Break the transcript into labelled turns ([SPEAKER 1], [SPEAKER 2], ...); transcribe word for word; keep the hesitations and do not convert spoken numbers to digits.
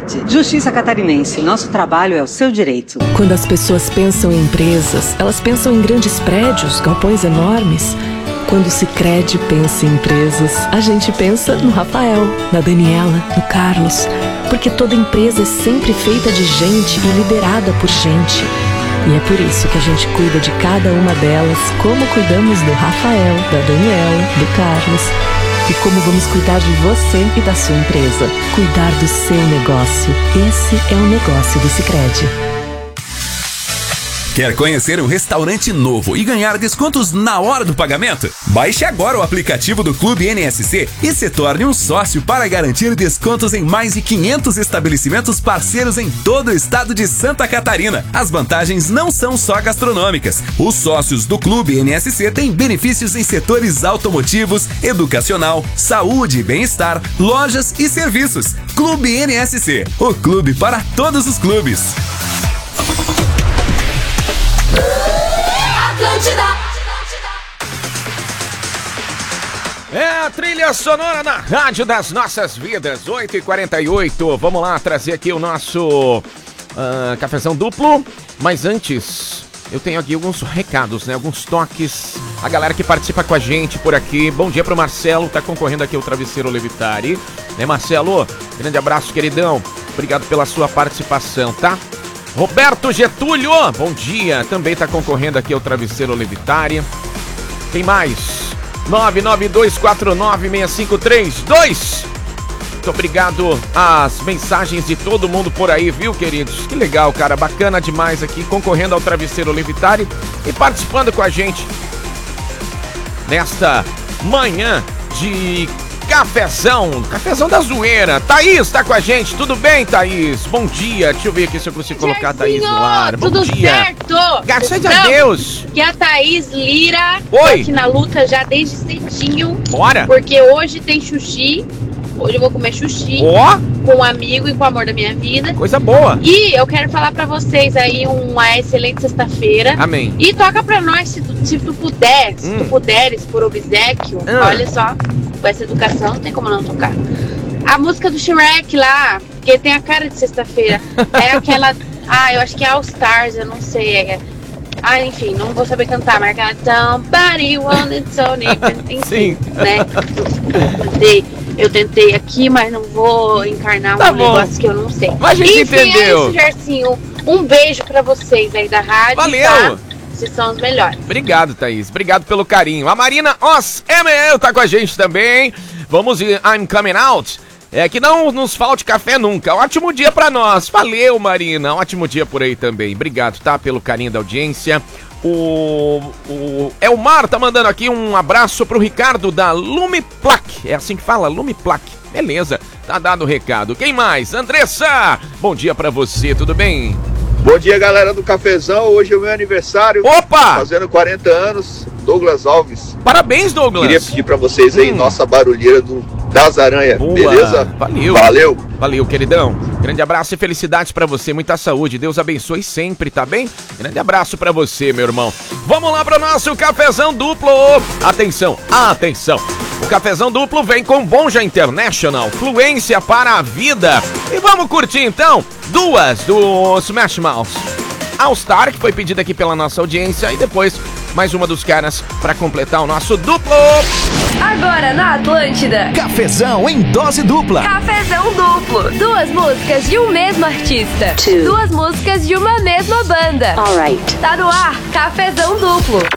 [SPEAKER 1] Sicredi, Justiça Catarinense. Nosso trabalho é o seu direito.
[SPEAKER 2] Quando as pessoas pensam em empresas, elas pensam em grandes prédios, galpões enormes. Quando o Sicredi pensa em empresas, a gente pensa no Rafael, na Daniela, no Carlos. Porque toda empresa é sempre feita de gente e liderada por gente. E é por isso que a gente cuida de cada uma delas, como cuidamos do Rafael, da Daniela, do Carlos. E como vamos cuidar de você e da sua empresa. Cuidar do seu negócio. Esse é o negócio do Sicredi.
[SPEAKER 3] Quer conhecer um restaurante novo e ganhar descontos na hora do pagamento? Baixe agora o aplicativo do Clube N S C e se torne um sócio para garantir descontos em mais de quinhentos estabelecimentos parceiros em todo o estado de Santa Catarina. As vantagens não são só gastronômicas. Os sócios do Clube N S C têm benefícios em setores automotivos, educacional, saúde e bem-estar, lojas e serviços. Clube N S C, o clube para todos os clubes.
[SPEAKER 4] Atlântida.
[SPEAKER 5] É a trilha sonora na Rádio das Nossas Vidas, oito e quarenta e oito. Vamos lá trazer aqui o nosso uh, cafezão duplo. Mas antes, eu tenho aqui alguns recados, né? Alguns toques. A galera que participa com a gente por aqui. Bom dia pro Marcelo, tá concorrendo aqui o Travesseiro Levitari. Né, Marcelo? Grande abraço, queridão. Obrigado pela sua participação, tá? Roberto Getúlio, bom dia, também está concorrendo aqui ao Travesseiro Levitari. Quem mais? nove nove dois quatro nove seis cinco três dois. Muito obrigado às mensagens de todo mundo por aí, viu, queridos? Que legal, cara, bacana demais aqui, concorrendo ao Travesseiro Levitari e participando com a gente nesta manhã de cafezão, cafezão da zoeira. Thaís tá com a gente, tudo bem, Thaís? Bom dia, deixa eu ver aqui se eu consigo colocar a Thaís no ar. Bom
[SPEAKER 6] tudo
[SPEAKER 5] dia.
[SPEAKER 6] Certo?
[SPEAKER 5] Graças a Deus.
[SPEAKER 6] Que a Thaís Lira,
[SPEAKER 5] Oi.
[SPEAKER 6] Tô aqui na luta já desde cedinho.
[SPEAKER 5] Bora.
[SPEAKER 6] Porque hoje tem sushi, hoje eu vou comer sushi.
[SPEAKER 5] Ó.
[SPEAKER 6] Com um amigo e com o amor da minha vida.
[SPEAKER 5] Coisa boa.
[SPEAKER 6] E eu quero falar pra vocês aí uma excelente sexta-feira.
[SPEAKER 5] Amém.
[SPEAKER 6] E toca pra nós, se tu, se tu puder, se
[SPEAKER 5] hum.
[SPEAKER 6] tu puderes, por obséquio,
[SPEAKER 5] hum.
[SPEAKER 6] olha só, com essa educação não tem como não tocar. A música do Shrek lá, que tem a cara de sexta-feira, é aquela, ah, eu acho que é All Stars, eu não sei, é, ah, enfim, não vou saber cantar, mas aquela Somebody Wanted Sony, enfim,
[SPEAKER 5] Sim.
[SPEAKER 6] né, eu tentei, eu tentei aqui, mas não vou encarnar
[SPEAKER 5] tá
[SPEAKER 6] um
[SPEAKER 5] bom.
[SPEAKER 6] negócio que eu não sei.
[SPEAKER 5] Mas a gente
[SPEAKER 6] enfim,
[SPEAKER 5] entendeu.
[SPEAKER 6] É isso, Gercinho, um beijo pra vocês aí da rádio.
[SPEAKER 5] Valeu.
[SPEAKER 6] Tá? Vocês são os melhores.
[SPEAKER 5] Obrigado, Thaís. Obrigado pelo carinho. A Marina Os M L tá com a gente também. Vamos ir I'm Coming Out. É que não nos falte café nunca. Ótimo dia pra nós. Valeu, Marina. Ótimo dia por aí também. Obrigado, tá? Pelo carinho da audiência. O, o Elmar tá mandando aqui um abraço pro Ricardo da Lumiplac. É assim que fala? Lumiplac. Beleza. Tá dado o recado. Quem mais? Andressa. Bom dia pra você. Tudo bem?
[SPEAKER 7] Bom dia, galera do Cafezão. Hoje é o meu aniversário.
[SPEAKER 5] Opa!
[SPEAKER 7] Fazendo quarenta anos. Douglas Alves.
[SPEAKER 5] Parabéns, Douglas.
[SPEAKER 7] Queria pedir pra vocês aí, hum. nossa barulheira do, das aranhas.
[SPEAKER 5] Boa.
[SPEAKER 7] Beleza?
[SPEAKER 5] Valeu.
[SPEAKER 7] Valeu.
[SPEAKER 5] Valeu, queridão. Grande abraço e felicidades pra você. Muita saúde. Deus abençoe sempre, tá bem? Grande abraço pra você, meu irmão. Vamos lá pro nosso cafezão duplo. Atenção, atenção. O cafezão duplo vem com Bonja International, fluência para a vida. E vamos curtir então duas do Smash Mouth. All Star, que foi pedida aqui pela nossa audiência, e depois mais uma dos caras para completar o nosso duplo.
[SPEAKER 8] Agora na Atlântida,
[SPEAKER 3] cafezão em dose dupla.
[SPEAKER 8] Cafezão duplo. Duas músicas de um mesmo artista. Two. Duas músicas de uma mesma banda.
[SPEAKER 9] Alright.
[SPEAKER 8] Tá no ar, cafezão duplo.